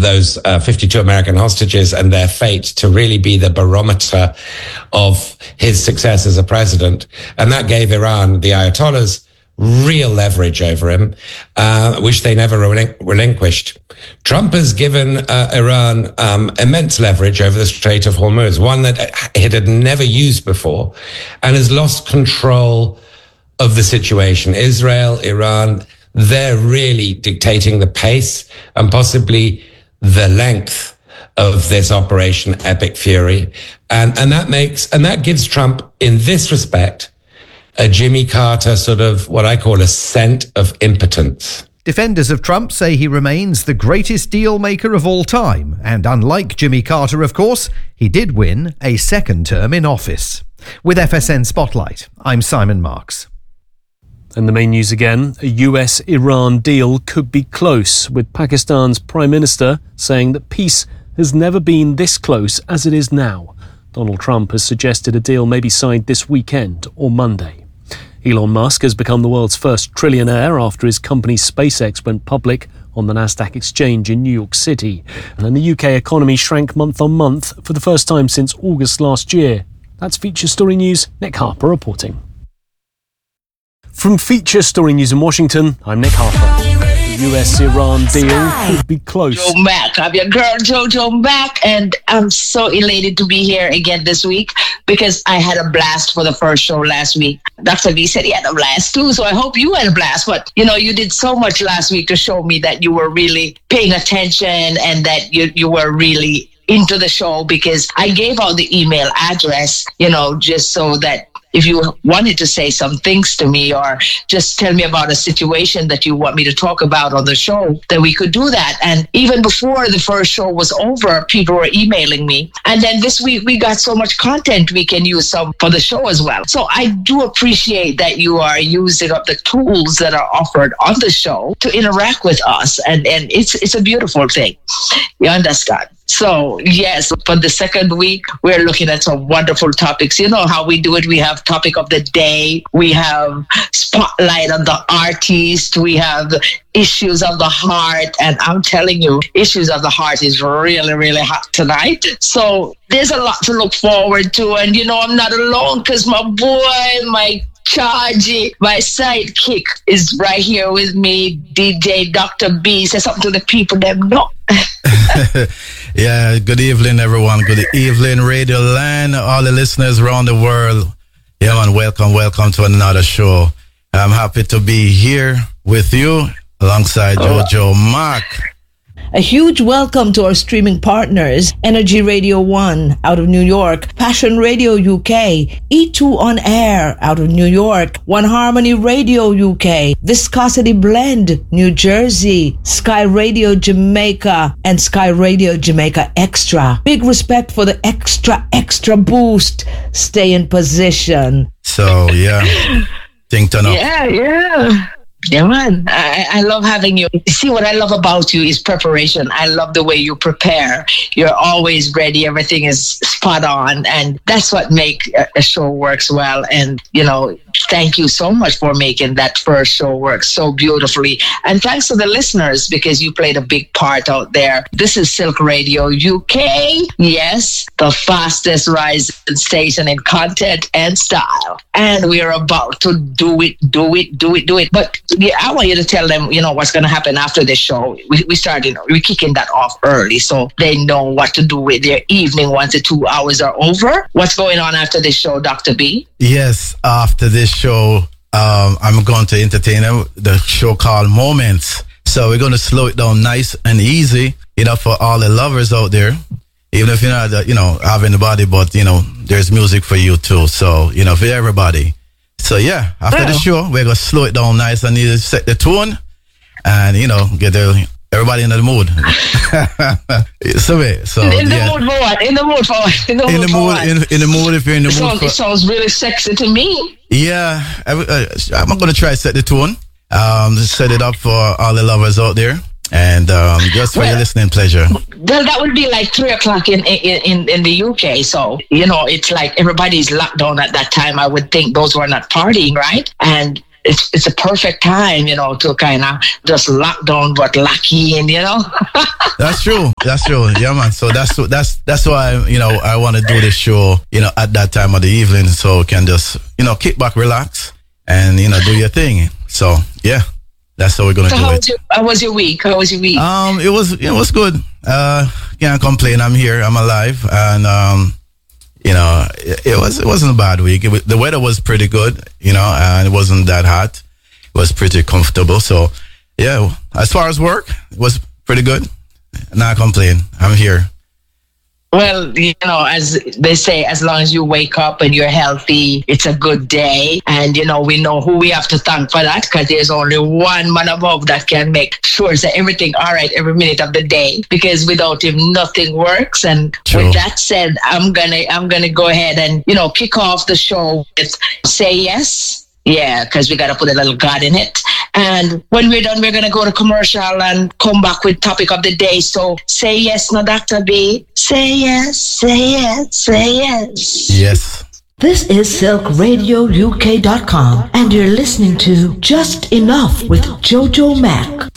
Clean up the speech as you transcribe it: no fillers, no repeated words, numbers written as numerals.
those 52 American hostages and their fate to really be the barometer of his success as a president. And that gave Iran, the Ayatollahs, real leverage over him, which they never relinquished. Trump has given Iran immense leverage over the Strait of Hormuz, one that it had never used before, and has lost control of the situation. Israel, Iran, they're really dictating the pace and possibly the length of this Operation Epic Fury. And that gives Trump, in this respect, a Jimmy Carter sort of what I call a scent of impotence. Defenders of Trump say he remains the greatest deal maker of all time. And unlike Jimmy Carter, of course, he did win a second term in office. With FSN Spotlight, I'm Simon Marks. And the main news again, a US-Iran deal could be close, with Pakistan's Prime Minister saying that peace has never been this close as it is now. Donald Trump has suggested a deal may be signed this weekend or Monday. Elon Musk has become the world's first trillionaire after his company SpaceX went public on the Nasdaq exchange in New York City. And then the UK economy shrank month on month for the first time since August last year. That's Feature Story News. Nick Harper reporting. From Feature Story News in Washington, I'm Nick Harper. The US-Iran deal could be close. Joe Mack. I'm your girl, Jojo Mack, and I'm so elated to be here again this week because I had a blast for the first show last week. Dr. V said he had a blast too, so I hope you had a blast. But, you did so much last week to show me that you were really paying attention and that you were really into the show, because I gave out the email address, just so that if you wanted to say some things to me or just tell me about a situation that you want me to talk about on the show, then we could do that. And even before the first show was over, people were emailing me. And then this week we got so much content we can use some for the show as well. So I do appreciate that you are using up the tools that are offered on the show to interact with us. And it's a beautiful thing. You understand? So, yes, for the second week, we're looking at some wonderful topics. You know how we do it. We have topic of the day. We have spotlight on the artist. We have issues of the heart. And I'm telling you, issues of the heart is really, really hot tonight. So there's a lot to look forward to. And, I'm not alone because my boy, my Chargy, my sidekick, is right here with me. DJ Dr. B, say something to the people that know. Yeah, good evening, everyone. Good evening, Radio Land, all the listeners around the world. Yeah, man, welcome to another show. I'm happy to be here with you alongside Jojo Mack. A huge welcome to our streaming partners, Energy Radio 1 out of New York, Passion Radio UK, E2 On Air out of New York, One Harmony Radio UK, Viscosity Blend, New Jersey, Sky Radio Jamaica, and Sky Radio Jamaica Extra. Big respect for the extra boost. Stay in position. So, yeah. Think to know. Yeah. Yeah, man. I love having you. See, what I love about you is preparation. I love the way you prepare. You're always ready. Everything is spot on. And that's what makes a show works well. And, thank you so much for making that first show work so beautifully. And thanks to the listeners, because you played a big part out there. This is Silk Radio UK. Yes, the fastest rising station in content and style. And we're about to do it. But yeah, I want you to tell them, what's going to happen after the show. We're kicking that off early so they know what to do with their evening once the 2 hours are over. What's going on after this show, Dr. B? Yes, after this show, I'm going to entertain the show called Moments. So we're going to slow it down nice and easy, for all the lovers out there. Even if you're not, having the body, but, there's music for you too. So, for everybody. So, yeah, after the show, we're going to slow it down nice and easy, set the tone and, get everybody in the mood. In the mood for what? In the mood if you're in the mood. It sounds really sexy to me. Yeah, I'm going to try to set the tone. Set it up for all the lovers out there. And just for your listening pleasure. Well, that would be like 3:00 in the UK. So, it's like everybody's locked down at that time. I would think those who are not partying, right? And it's a perfect time, to kind of just lock down what lucky in, That's true. Yeah, man. So that's why, I want to do this show, at that time of the evening, so we can just, kick back, relax, and, do your thing. So, yeah. That's how we're gonna do it. How was your week? It was good. Can't complain. I'm here. I'm alive, and it wasn't a bad week. The weather was pretty good, and it wasn't that hot. It was pretty comfortable. So, yeah. As far as work, it was pretty good. Not complain. I'm here. Well, as they say, as long as you wake up and you're healthy, it's a good day. And, we know who we have to thank for that, because there's only one man above that can make sure that everything all right every minute of the day, because without him, nothing works. And True. With that said, I'm gonna go ahead and, kick off the show with Say Yes. Yeah, because we got to put a little God in it. And when we're done, we're going to go to commercial and come back with topic of the day. So say yes, no, Dr. B. Say yes, say yes, say yes. Yes. This is SilkRadioUK.com, and you're listening to Just Enough with Jojo Mack.